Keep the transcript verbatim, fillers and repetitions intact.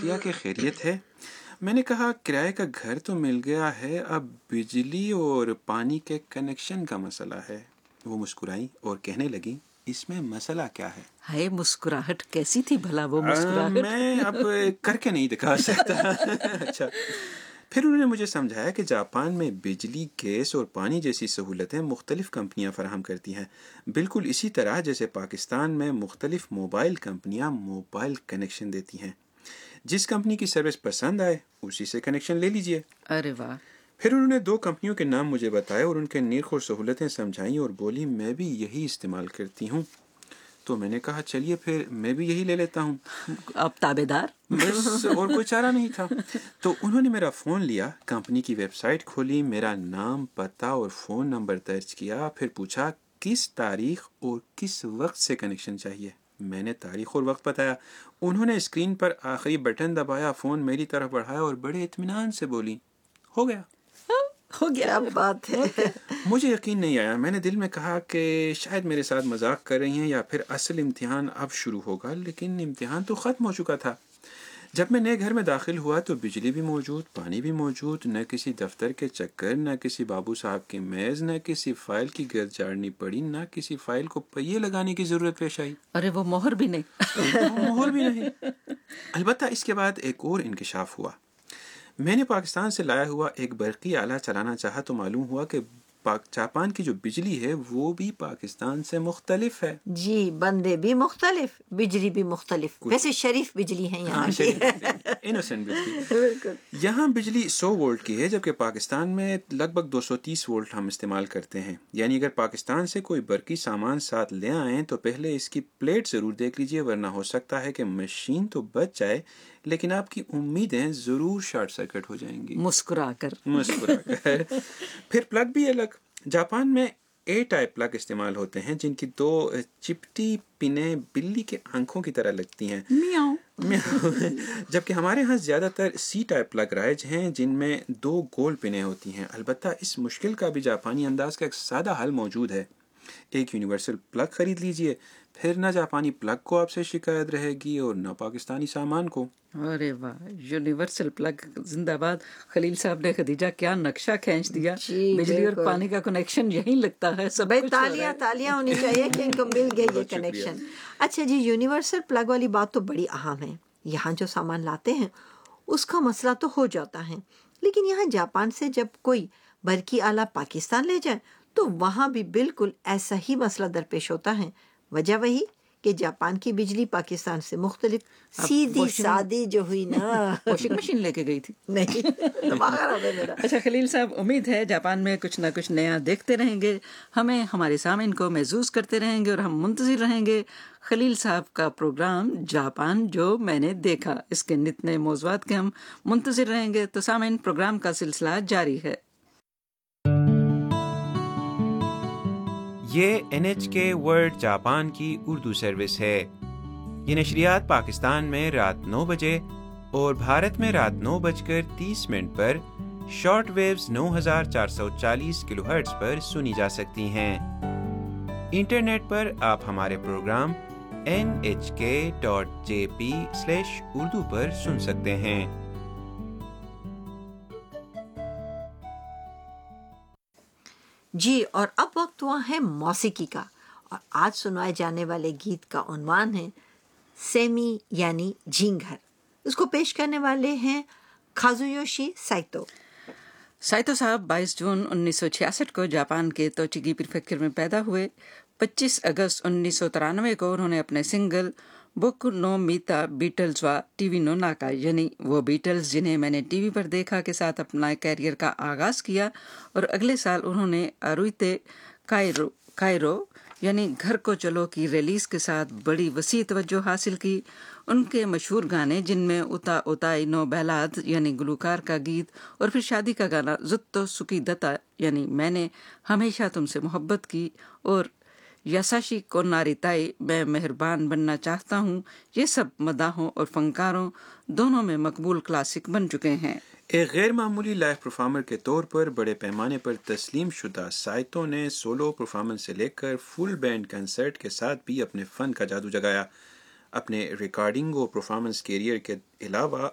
نشریہ کے خیریت ہے؟ میں نے کہا کرائے کا گھر تو مل گیا ہے، اب بجلی اور پانی کے کنیکشن کا مسئلہ ہے۔ وہ مسکرائی اور کہنے لگی اس میں مسئلہ کیا ہے؟ ہائے مسکراہٹ کیسی تھی بھلا وہ مسکراہٹ؟ میں اب کر کے نہیں دکھا سکتا۔ اچھا، پھر انہوں نے مجھے سمجھایا کہ جاپان میں بجلی، گیس اور پانی جیسی سہولتیں مختلف کمپنیاں فراہم کرتی ہیں، بالکل اسی طرح جیسے پاکستان میں مختلف موبائل کمپنیاں موبائل کنیکشن دیتی ہیں۔ جس کمپنی کی سروس پسند آئے اسی سے کنیکشن لے لیجئے۔ ارے واہ! پھر انہوں نے دو کمپنیوں کے نام مجھے بتائے اور ان کے نرخ اور سہولتیں سمجھائیں اور بولی میں بھی یہی استعمال کرتی ہوں۔ تو میں نے کہا چلیے پھر میں بھی یہی لے لیتا ہوں۔ آپ تابع دار؟ بس اور کوئی چارہ نہیں تھا۔ تو انہوں نے میرا فون لیا، کمپنی کی ویب سائٹ کھولی، میرا نام، پتہ اور فون نمبر درج کیا، پھر پوچھا کس تاریخ اور کس وقت سے کنیکشن چاہیے۔ میں نے تاریخ اور وقت بتایا۔ انہوں نے اسکرین پر آخری بٹن دبایا، فون میری طرف بڑھایا اور بڑے اطمینان سے بولی ہو گیا۔ ہو گیا، بات ہے۔ مجھے یقین نہیں آیا۔ میں نے دل میں کہا کہ شاید میرے ساتھ مذاق کر رہی ہیں یا پھر اصل امتحان اب شروع ہوگا، لیکن امتحان تو ختم ہو چکا تھا۔ جب میں نئے گھر میں داخل ہوا تو بجلی بھی موجود، پانی بھی موجود، نہ کسی دفتر کے چکر، نہ کسی بابو صاحب کی میز، نہ کسی فائل کی گرد جاڑنی پڑی، نہ کسی فائل کو پہیے لگانے کی ضرورت پیش آئی۔ ارے وہ مہر بھی نہیں۔ مہر بھی نہیں۔ البتہ اس کے بعد ایک اور انکشاف ہوا۔ میں نے پاکستان سے لایا ہوا ایک برقی آلہ چلانا چاہا تو معلوم ہوا کہ جاپان کی جو بجلی ہے وہ بھی پاکستان سے مختلف ہے۔ جی، بندے بھی مختلف، بجلی بھی مختلف، ویسے شریف بجلی ہے یہاں کی۔ انوسنٹ بجلی۔ بالکل۔ یہاں بجلی سو وولٹ کی ہے جبکہ پاکستان میں لگ بھگ دو سو تیس وولٹ ہم استعمال کرتے ہیں۔ یعنی اگر پاکستان سے کوئی برقی سامان ساتھ لے آئیں تو پہلے اس کی پلیٹ ضرور دیکھ لیجئے، ورنہ ہو سکتا ہے کہ مشین تو بچ جائے لیکن آپ کی امیدیں ضرور شارٹ سرکٹ ہو جائیں گی۔ مسکرا کر مسکرا کر۔ پھر پلگ بھی الگ۔ جاپان میں اے ٹائپ پلگ استعمال ہوتے ہیں جن کی دو چپٹی پنیں بلی کے آنکھوں کی طرح لگتی ہیں، میاؤ، جبکہ ہمارے ہاں زیادہ تر سی ٹائپ پلگ رائج ہیں جن میں دو گول پنیں ہوتی ہیں۔ البتہ اس مشکل کا بھی جاپانی انداز کا ایک سادہ حل موجود ہے۔ ایک یونیورسل پلگ خرید لیجئے، پھر نہ جاپانی پلگ کو آپ سے شکایت رہے گی اور نہ پاکستانی سامان کو۔ ارے واہ، یونیورسل پلگ زندہ باد۔ خلیل صاحب نے خدیجہ کیا نقشہ کھینچ دیا۔ بجلی اور پانی کا کنیکشن یہیں لگتا ہے سب۔ بھائی تالیاں تالیاں ہونی چاہیے کہ ان کو مل گیا یہ کنیکشن۔ اچھا جی، یونیورسل پلگ والی بات تو بڑی اہم ہے۔ یہاں جو سامان لاتے ہیں اس کا مسئلہ تو ہو جاتا ہے، لیکن یہاں جاپان سے جب کوئی برقی آلہ پاکستان لے جائے تو وہاں بھی بالکل ایسا ہی مسئلہ درپیش ہوتا ہے۔ وجہ وہی کہ جاپان کی بجلی پاکستان سے مختلف، سیدھی سادی جو ہوئی نا۔ واشنگ مشین لے کے گئی تھی؟ نہیں، دماغ خراب ہے میرا۔ اچھا خلیل صاحب، امید ہے جاپان میں کچھ نہ کچھ نیا دیکھتے رہیں گے، ہمیں ہمارے سامعین کو محظوظ کرتے رہیں گے اور ہم منتظر رہیں گے خلیل صاحب کا پروگرام جاپان جو میں نے دیکھا۔ اس کے نت نئے موضوعات کے ہم منتظر رہیں گے۔ تو سامعین، پروگرام کا سلسلہ جاری ہے۔ یہ این ایچ کے ورلڈ جاپان کی اردو سروس ہے۔ یہ نشریات پاکستان میں رات نو بجے اور بھارت میں رات نو بج کر تیس منٹ پر شارٹ ویوز نو ہزار چار سو چالیس کلو ہرٹز پر سنی جا سکتی ہیں۔ انٹرنیٹ پر آپ ہمارے پروگرام این ایچ کے dot J P slash Urdu پر سن سکتے ہیں۔ جی، اور اب وقت ہوا ہے موسیقی کا، اور آج سنائے جانے والے گیت کا عنوان ہے سیمی یعنی جھینگر۔ اس کو پیش کرنے والے ہیں کازویوشی سائتو۔ سائتو صاحب بائیس جون انیس سو چھیاسٹھ کو جاپان کے توچیگی پریفیکچر میں پیدا ہوئے۔ پچیس اگست انیس سو ترانوے کو انہوں نے اپنے سنگل بوکو نو میتا بیٹلز وا ٹی وی نو ناکا، یعنی وہ بیٹلز جنہیں میں نے ٹی وی پر دیکھا کے ساتھ اپنا کیریئر کا آغاز کیا، اور اگلے سال انہوں نے ارویتے کائرو کائرو یعنی گھر کو چلو کی ریلیز کے ساتھ بڑی وسیع توجہ حاصل کی۔ ان کے مشہور گانے جن میں اتا اتائی نو بیلاد یعنی گلوکار کا گیت، اور پھر شادی کا گانا زتو سکی دتا یعنی میں نے ہمیشہ تم سے محبت کی، اور یاساشی کوناری تائی میں مہربان بننا چاہتا ہوں، یہ سب مداحوں اور فنکاروں دونوں میں مقبول کلاسک بن چکے ہیں۔ ایک غیر معمولی لائیو پرفارمر کے طور پر بڑے پیمانے پر تسلیم شدہ سائتو نے سولو پرفارمنس سے لے کر فل بینڈ کنسرٹ کے ساتھ بھی اپنے فن کا جادو جگایا۔ اپنے ریکارڈنگ اور پرفارمنس کیریئر کے علاوہ